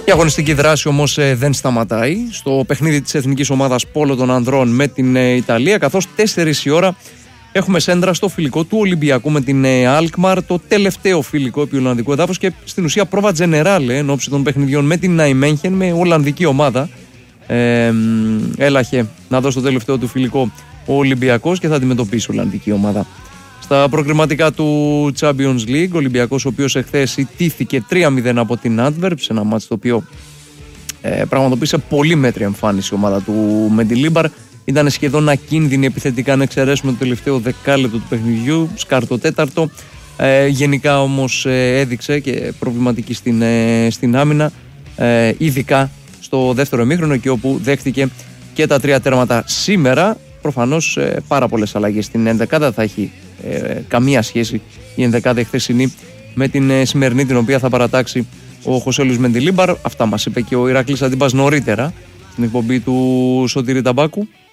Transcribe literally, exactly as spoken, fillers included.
Η αγωνιστική δράση όμως ε, δεν σταματάει στο παιχνίδι της εθνικής ομάδας πόλο των ανδρών με την ε, Ιταλία, καθώς τέσσερις η ώρα έχουμε σέντρα στο φιλικό του Ολυμπιακού με την ε, Alkmaar, το τελευταίο φιλικό επί Ολλανδικού εδάφους και στην ουσία πρόβα τζενεράλε εν ώψη των παιχνιδιών με την Νάιμενχεν, με Ολλανδική ομάδα. Ε, έλαχε να δώσει το τελευταίο του φιλικό ο Ολυμπιακός και θα αντιμετωπίσει Ολλανδική ομάδα. Στα προκριματικά του Champions League, ο Ολυμπιακός, ο οποίος εχθές ιτήθηκε τρία μηδέν από την Antwerp, σε ένα μάτς το οποίο ε, πραγματοποίησε πολύ μέτρια εμφάνιση η ομάδα του Μεντιλίμπαρ. Ήταν σχεδόν ακίνδυνη επιθετικά, αν εξαιρέσουμε το τελευταίο δεκάλεπτο του παιχνιδιού, σκάρτο τέταρτο. Ε, γενικά όμως ε, έδειξε και προβληματική στην, ε, στην άμυνα, ε, ειδικά στο δεύτερο ημίχρονο, εκεί όπου δέχτηκε και τα τρία τέρματα. Σήμερα προφανώς ε, πάρα πολλές αλλαγές στην ενδεκάδα, θα έχει ε, καμία σχέση η ενδεκάδα χθεσινή με την ε, σημερινή, την οποία θα παρατάξει ο Χωσέ Λουίς Μεντιλίμπαρ. Αυτά μας είπε και ο Ηράκλης Αντίπας νωρίτερα στην εκπομπή του Σωτήρη Ταμπάκου.